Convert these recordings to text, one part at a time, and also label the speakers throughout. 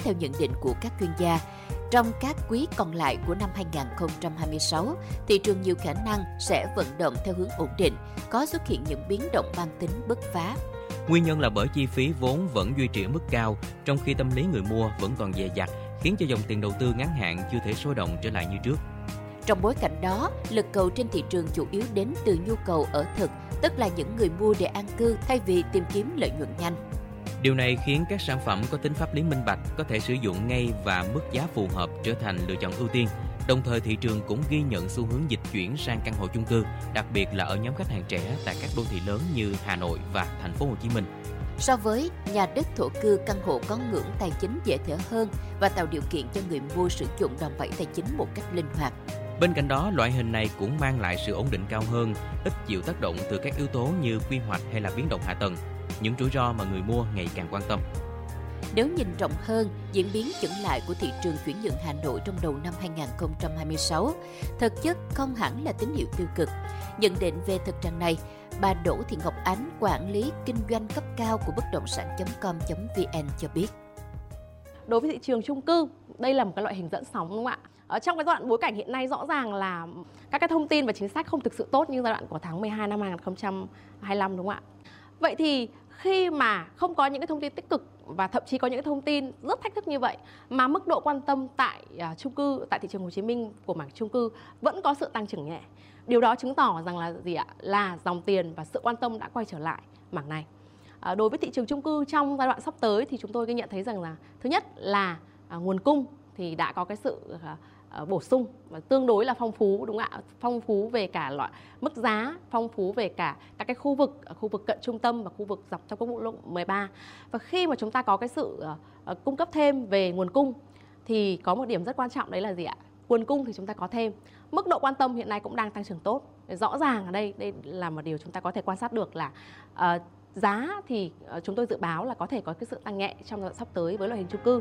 Speaker 1: theo nhận định của các chuyên gia, trong các quý còn lại của năm 2026, thị trường nhiều khả năng sẽ vận động theo hướng ổn định, có xuất hiện những biến động mang tính bứt phá.
Speaker 2: Nguyên nhân là bởi chi phí vốn vẫn duy trì ở mức cao, trong khi tâm lý người mua vẫn còn dè dặt, khiến cho dòng tiền đầu tư ngắn hạn chưa thể sôi động trở lại như trước.
Speaker 1: Trong bối cảnh đó, lực cầu trên thị trường chủ yếu đến từ nhu cầu ở thực, tức là những người mua để an cư thay vì tìm kiếm lợi nhuận nhanh.
Speaker 2: Điều này khiến các sản phẩm có tính pháp lý minh bạch, có thể sử dụng ngay và mức giá phù hợp trở thành lựa chọn ưu tiên. Đồng thời thị trường cũng ghi nhận xu hướng dịch chuyển sang căn hộ chung cư, đặc biệt là ở nhóm khách hàng trẻ tại các đô thị lớn như Hà Nội và thành phố Hồ Chí Minh.
Speaker 1: So với nhà đất thổ cư, căn hộ có ngưỡng tài chính dễ thở hơn và tạo điều kiện cho người mua sử dụng đòn bẩy tài chính một cách linh hoạt.
Speaker 2: Bên cạnh đó, loại hình này cũng mang lại sự ổn định cao hơn, ít chịu tác động từ các yếu tố như quy hoạch hay là biến động hạ tầng, những rủi ro mà người mua ngày càng quan tâm.
Speaker 1: Nếu nhìn rộng hơn, diễn biến chững lại của thị trường chuyển nhượng Hà Nội trong đầu năm 2026 thực chất không hẳn là tín hiệu tiêu cực. Nhận định về thực trạng này, bà Đỗ Thị Ngọc Ánh, quản lý kinh doanh cấp cao của bất động sản.com.vn cho biết.
Speaker 3: Đối với thị trường chung cư, đây là một cái loại hình dẫn sóng đúng không ạ? Ở trong cái đoạn bối cảnh hiện nay rõ ràng là các cái thông tin và chính sách không thực sự tốt như giai đoạn của tháng 12 năm 2025 đúng không ạ? Vậy thì khi mà không có những cái thông tin tích cực và thậm chí có những cái thông tin rất thách thức như vậy mà mức độ quan tâm tại chung cư, tại thị trường Hồ Chí Minh của mảng chung cư vẫn có sự tăng trưởng nhẹ. Điều đó chứng tỏ rằng là gì ạ? Là dòng tiền và sự quan tâm đã quay trở lại mảng này. Đối với thị trường chung cư trong giai đoạn sắp tới thì chúng tôi ghi nhận thấy rằng là thứ nhất là nguồn cung thì đã có cái sự bổ sung và tương đối là phong phú đúng không ạ? Phong phú về cả loại mức giá, phong phú về cả các cái khu vực cận trung tâm và khu vực dọc theo quốc lộ 13. Và khi mà chúng ta có cái sự cung cấp thêm về nguồn cung thì có một điểm rất quan trọng đấy là gì ạ? Nguồn cung thì chúng ta có thêm, mức độ quan tâm hiện nay cũng đang tăng trưởng tốt. Rõ ràng ở đây là một điều chúng ta có thể quan sát được là giá thì chúng tôi dự báo là có thể có cái sự tăng nhẹ trong giai đoạn sắp tới với loại hình chung cư.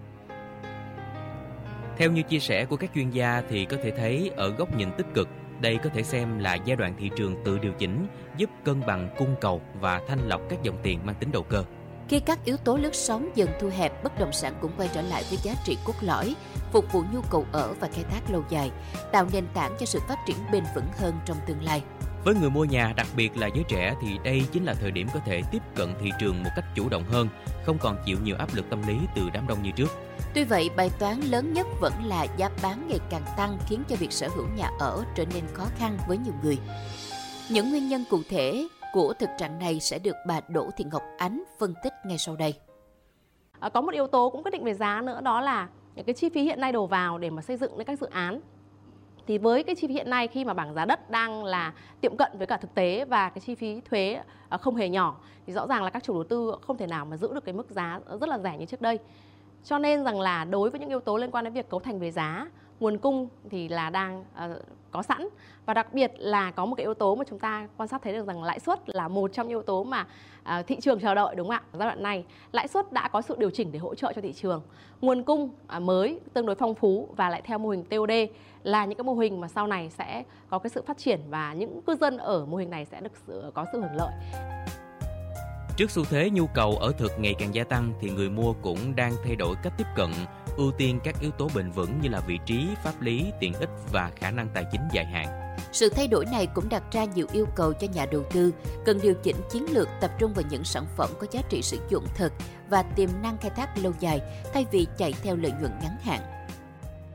Speaker 2: Theo như chia sẻ của các chuyên gia thì có thể thấy ở góc nhìn tích cực, đây có thể xem là giai đoạn thị trường tự điều chỉnh, giúp cân bằng cung cầu và thanh lọc các dòng tiền mang tính đầu cơ.
Speaker 1: Khi các yếu tố lướt sóng dần thu hẹp, bất động sản cũng quay trở lại với giá trị cốt lõi, phục vụ nhu cầu ở và khai thác lâu dài, tạo nền tảng cho sự phát triển bền vững hơn trong tương lai.
Speaker 2: Với người mua nhà, đặc biệt là giới trẻ thì đây chính là thời điểm có thể tiếp cận thị trường một cách chủ động hơn, không còn chịu nhiều áp lực tâm lý từ đám đông như trước.
Speaker 1: Tuy vậy, bài toán lớn nhất vẫn là giá bán ngày càng tăng khiến cho việc sở hữu nhà ở trở nên khó khăn với nhiều người. Những nguyên nhân cụ thể của thực trạng này sẽ được bà Đỗ Thị Ngọc Ánh phân tích ngay sau đây.
Speaker 3: Có một yếu tố cũng quyết định về giá nữa, đó là những cái chi phí hiện nay đổ vào để mà xây dựng những các dự án. Thì với cái chi phí hiện nay khi mà bảng giá đất đang là tiệm cận với cả thực tế và cái chi phí thuế không hề nhỏ thì rõ ràng là các chủ đầu tư không thể nào mà giữ được cái mức giá rất là rẻ như trước đây. Cho nên rằng là đối với những yếu tố liên quan đến việc cấu thành về giá, nguồn cung thì là đang có sẵn, và đặc biệt là có một cái yếu tố mà chúng ta quan sát thấy được rằng lãi suất là một trong những yếu tố mà thị trường chờ đợi đúng không ạ? Giai đoạn này lãi suất đã có sự điều chỉnh để hỗ trợ cho thị trường. Nguồn cung mới tương đối phong phú và lại theo mô hình TOD là những cái mô hình mà sau này sẽ có cái sự phát triển và những cư dân ở mô hình này sẽ có sự hưởng lợi.
Speaker 2: Trước xu thế nhu cầu ở thực ngày càng gia tăng thì người mua cũng đang thay đổi cách tiếp cận, ưu tiên các yếu tố bền vững như là vị trí, pháp lý, tiện ích và khả năng tài chính dài hạn.
Speaker 1: Sự thay đổi này cũng đặt ra nhiều yêu cầu cho nhà đầu tư, cần điều chỉnh chiến lược tập trung vào những sản phẩm có giá trị sử dụng thực và tiềm năng khai thác lâu dài thay vì chạy theo lợi nhuận ngắn hạn.